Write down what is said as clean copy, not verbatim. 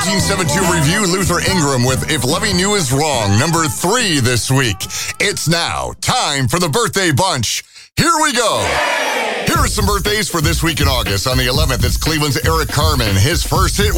1972 review, Luther Ingram with If Loving You Is Wrong, number 3 this week. It's now time for the birthday bunch. Here we go. Here are some birthdays for this week in August. On the 11th, it's Cleveland's Eric Carmen. His first hit